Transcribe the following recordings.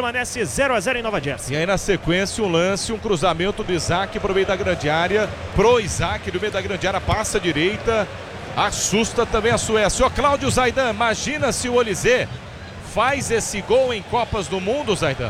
permanece 0-0 em Nova Jersey. E aí na sequência um lance, um cruzamento do Isaac pro meio da grande área, pro Isaac do meio da grande área, passa à direita, assusta também a Suécia. Ô Cláudio Zaidan, imagina se o Olise faz esse gol em Copas do Mundo, Zaidan.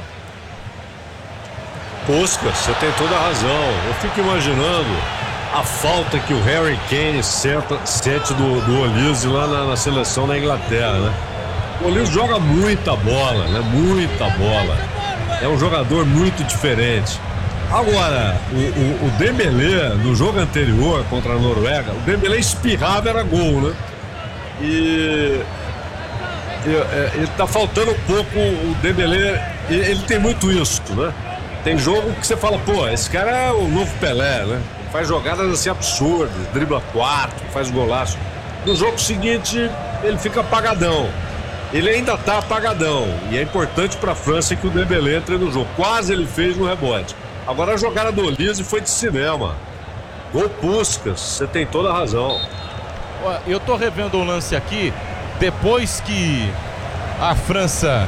Puskas, você tem toda a razão. Eu fico imaginando a falta que o Harry Kane sente do Olise lá na seleção da Inglaterra, né? O Olise joga muita bola, né? Muita bola. É um jogador muito diferente. Agora, o Dembélé, no jogo anterior contra a Noruega, o Dembélé espirrava, era gol, né? E ele tá faltando um pouco o Dembélé, ele tem muito isso, né? Tem jogo que você fala, pô, esse cara é o novo Pelé, né? Faz jogadas assim absurdas, dribla 4, faz golaço. No jogo seguinte, ele fica apagadão. Ele ainda tá apagadão. E é importante pra França que o Dembélé entre no jogo. Quase ele fez no rebote. Agora a jogada do Olise foi de cinema. Gol Puskas, você tem toda a razão. Eu tô revendo um lance aqui, depois que a França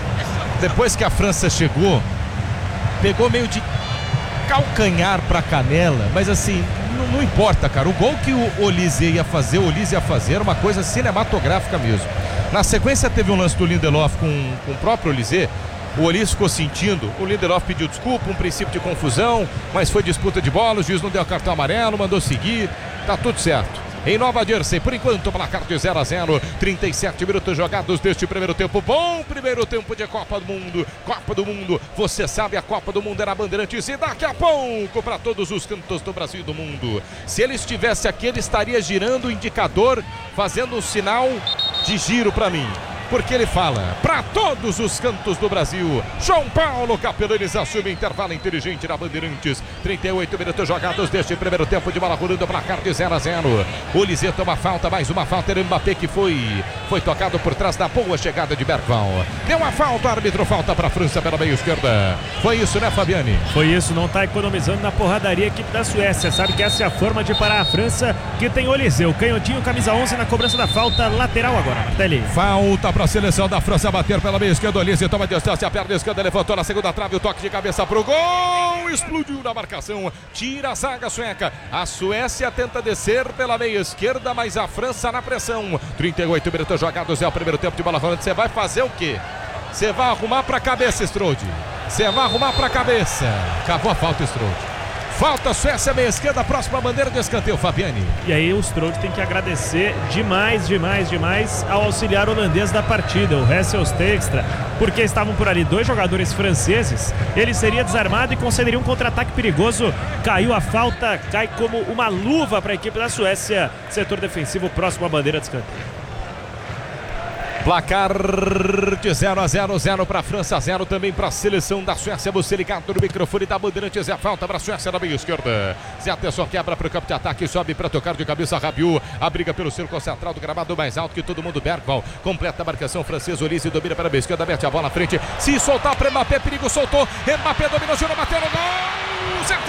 chegou, pegou meio de calcanhar pra canela, mas assim, não importa, cara. O gol que o Olise ia fazer era uma coisa cinematográfica mesmo. Na sequência teve um lance do Lindelof com o próprio Olise. O Olise ficou sentindo, o Lindelof pediu desculpa, um princípio de confusão, mas foi disputa de bola, o juiz não deu cartão amarelo, mandou seguir, tá tudo certo. Em Nova Jersey, por enquanto, placar de 0-0, 37 minutos jogados deste primeiro tempo. Bom primeiro tempo de Copa do Mundo. Copa do Mundo, você sabe, a Copa do Mundo era Bandeirantes e daqui a pouco para todos os cantos do Brasil e do mundo. Se ele estivesse aqui, ele estaria girando o indicador, fazendo um sinal de giro para mim. Porque ele fala para todos os cantos do Brasil. João Paulo Capelanes assume intervalo inteligente na Bandeirantes. 38 minutos jogados deste primeiro tempo de bola rolando, placar de 0-0. O Olise toma falta, mais uma falta. Era o Mbappé que foi tocado por trás da boa chegada de Bergval. Deu uma falta, árbitro, falta para a França pela meia esquerda. Foi isso, né, Fabiane? Foi isso, não está economizando na porradaria a equipe da Suécia. Sabe que essa é a forma de parar a França, que tem Olise, o canhotinho, camisa 11 na cobrança da falta lateral agora. Martelli. Falta para a seleção da França bater pela meia esquerda. Olise toma distância, a perna esquerda levantou na segunda trave, o toque de cabeça pro gol, explodiu na marcação, tira a zaga sueca. A Suécia tenta descer pela meia esquerda, mas a França na pressão. 38 minutos jogados, é o primeiro tempo de bola rolando. Você vai fazer o quê? Você vai arrumar pra cabeça, Strode. Você vai arrumar pra cabeça. Acabou a falta, Strode. Falta Suécia, meia esquerda, próxima bandeira de escanteio, Fabiane. E aí o Strode tem que agradecer demais ao auxiliar holandês da partida, o Hessel Stekstra, porque estavam por ali dois jogadores franceses, ele seria desarmado e concederia um contra-ataque perigoso. Caiu a falta, cai como uma luva para a equipe da Suécia, setor defensivo próximo à bandeira de escanteio. Placar de 0-0, 0 para a França, 0 também para a seleção da Suécia. Você ligado no microfone da Bandeirantes, é a falta para a Suécia na meia esquerda. Zé Atenção, quebra para o campo de ataque, sobe para tocar de cabeça, Rabiot. A briga pelo círculo central do gramado mais alto que todo mundo. Bergval completa a marcação francesa. Olise domina para a meia esquerda, mete a bola à frente. Se soltar para Mbappé, perigo, soltou. Mbappé dominou, girou, bateu no gol. Zé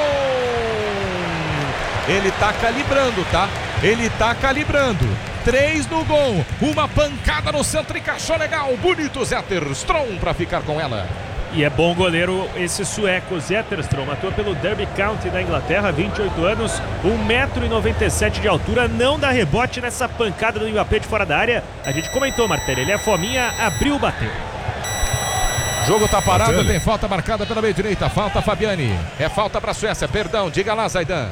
Ele tá calibrando, tá? Ele tá calibrando. 3 no gol, uma pancada no centro, encaixou legal, bonito Zetterstrom para ficar com ela. E é bom goleiro esse sueco, Zetterstrom, atua pelo Derby County da Inglaterra, 28 anos, 1,97 m de altura, não dá rebote nessa pancada do Mbappé de fora da área. A gente comentou, Martelli, ele é fominha, abriu, bateu. Jogo tá parado, tem falta marcada pela meia direita, falta Fabiane, é falta para a Suécia, perdão, diga lá, Zaidan.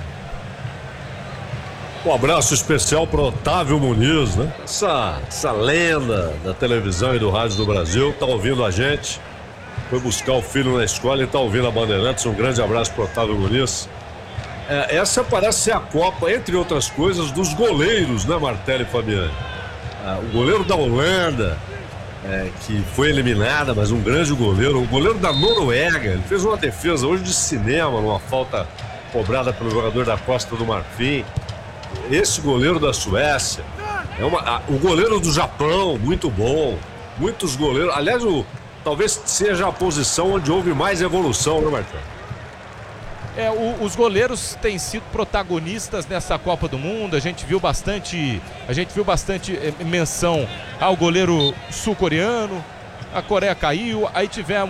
Um abraço especial para Otávio Muniz, né? Essa lenda da televisão e do rádio do Brasil, tá ouvindo a gente. Foi buscar o filho na escola e tá ouvindo a Bandeirantes. Um grande abraço para Otávio Muniz. Essa parece ser a Copa, entre outras coisas, dos goleiros, né, Martelli e Fabiane? O goleiro da Holanda, que foi eliminada, mas um grande goleiro. O goleiro da Noruega, ele fez uma defesa hoje de cinema, numa falta cobrada pelo jogador da Costa do Marfim. Esse goleiro da Suécia, o goleiro do Japão, muito bom. Muitos goleiros, aliás, talvez seja a posição onde houve mais evolução, né, Marcelo? Os goleiros têm sido protagonistas nessa Copa do Mundo. A gente viu bastante menção ao goleiro sul-coreano. A Coreia caiu, aí tivemos